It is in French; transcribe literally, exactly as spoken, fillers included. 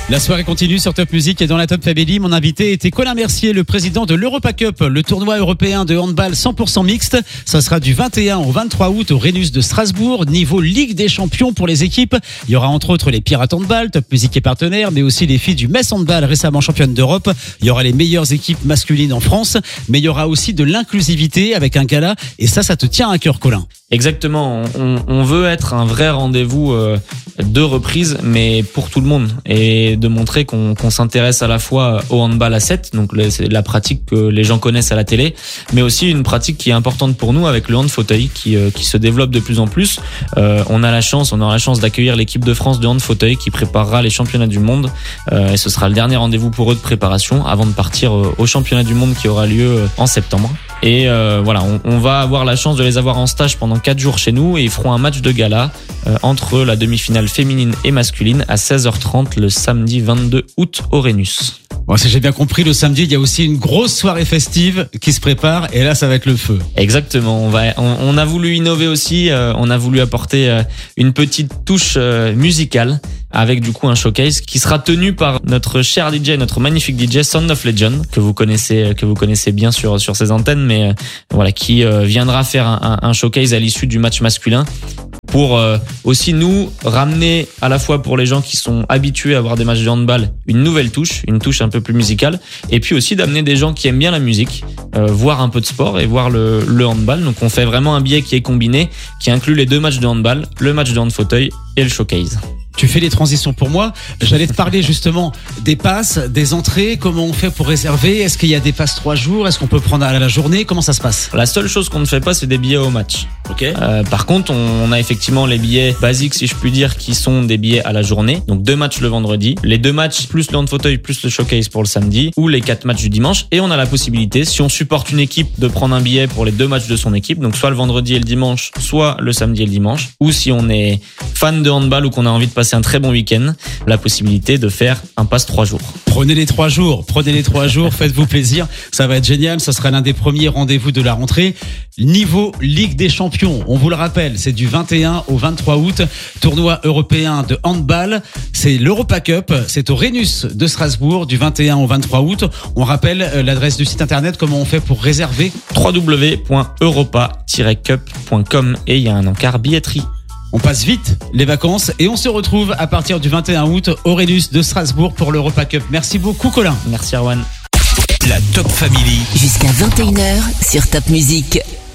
La soirée continue sur Top Music et dans la Top Family. Mon invité était Colin Mercier, le président de l'Europa Cup, le tournoi européen de handball cent pour cent mixte. Ça sera du vingt et un au vingt-trois août au Rhenus de Strasbourg. Niveau Ligue des Champions pour les équipes. Il y aura entre autres les Pirates Handball, Top Music est partenaire, mais aussi les filles du Metz Handball, récemment championnes d'Europe. Il y aura les meilleures équipes masculines en France, mais il y aura aussi de l'inclusivité avec un gala. Et ça, ça te tient à cœur, Colin. Exactement, on, on veut être un vrai rendez-vous euh, de reprise, mais pour tout le monde, et de montrer qu'on, qu'on s'intéresse à la fois au handball à sept, donc le, c'est la pratique que les gens connaissent à la télé, mais aussi une pratique qui est importante pour nous avec le hand fauteuil qui, euh, qui se développe de plus en plus. Euh, on a la chance, on aura la chance d'accueillir l'équipe de France de hand fauteuil qui préparera les championnats du monde, euh, et ce sera le dernier rendez-vous pour eux de préparation avant de partir euh, au championnat du monde qui aura lieu euh, en septembre. Et euh, voilà, on, on va avoir la chance de les avoir en stage pendant quatre jours chez nous et ils feront un match de gala euh, entre la demi-finale féminine et masculine à seize heures trente le samedi vingt-deux août au Rhenus. Bon, si j'ai bien compris, le samedi, il y a aussi une grosse soirée festive qui se prépare et là, ça va être le feu. Exactement. On va, on, on a voulu innover aussi. Euh, on a voulu apporter euh, une petite touche euh, musicale avec du coup un showcase qui sera tenu par notre cher D J, notre magnifique D J Sound of Legend que vous connaissez, que vous connaissez bien sur sur ses antennes, mais euh, voilà, qui euh, viendra faire un, un, un showcase à l'issue du match masculin. Pour euh, aussi nous ramener à la fois pour les gens qui sont habitués à voir des matchs de handball une nouvelle touche, une touche un peu plus musicale, et puis aussi d'amener des gens qui aiment bien la musique, euh, voir un peu de sport et voir le, le handball. Donc on fait vraiment un billet qui est combiné, qui inclut les deux matchs de handball, le match de hand fauteuil et le showcase. Tu fais les transitions pour moi. J'allais te parler justement des passes, des entrées. Comment on fait pour réserver? Est-ce qu'il y a des passes trois jours? Est-ce qu'on peut prendre à la journée? Comment ça se passe? La seule chose qu'on ne fait pas, c'est des billets au match. Ok. Euh, par contre, on, on a effectivement les billets basiques, si je puis dire, qui sont des billets à la journée. Donc deux matchs le vendredi, les deux matchs plus le hand fauteuil plus le showcase pour le samedi, ou les quatre matchs du dimanche. Et on a la possibilité, si on supporte une équipe, de prendre un billet pour les deux matchs de son équipe. Donc soit le vendredi et le dimanche, soit le samedi et le dimanche. Ou si on est fan de handball ou qu'on a envie de passer un très bon week-end, la possibilité de faire un pass trois jours. Prenez les trois jours, prenez les trois jours, faites-vous plaisir, ça va être génial, ça sera l'un des premiers rendez-vous de la rentrée. Niveau Ligue des Champions, on vous le rappelle, c'est du vingt et un au vingt-trois août, tournoi européen de handball, c'est l'Europa Cup, c'est au Rhenus de Strasbourg du vingt et un au vingt-trois août. On rappelle l'adresse du site internet, comment on fait pour réserver? w w w point europa tiret cup point com et il y a un encart billetterie. On passe vite les vacances et on se retrouve à partir du vingt et un août au Rhenus de Strasbourg pour l'Europa Cup. Merci beaucoup Colin. Merci Erwan. La Top Family. Jusqu'à vingt et une heures sur Top Music.